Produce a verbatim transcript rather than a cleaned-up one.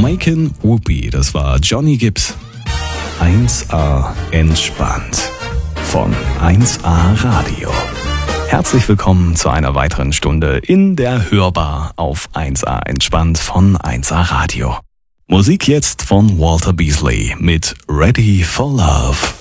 Jamaican Whoopie, das war Johnny Gibbs. eins A entspannt von eins A Radio. Herzlich willkommen zu einer weiteren Stunde in der Hörbar auf eins A entspannt von eins A Radio. Musik jetzt von Walter Beasley mit Ready for Love.